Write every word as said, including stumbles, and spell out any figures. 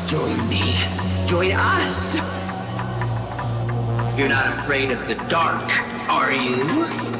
Join me. Join us. You're not afraid of the dark, are you?